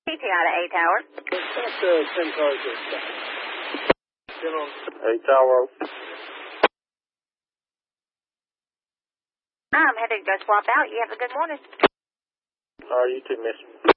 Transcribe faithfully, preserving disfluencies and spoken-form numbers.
T T out of A Tower. That's uh, ten cars this time. Get on. A Tower. I'm heading to go swap out. You have a good morning. All right, you too, miss.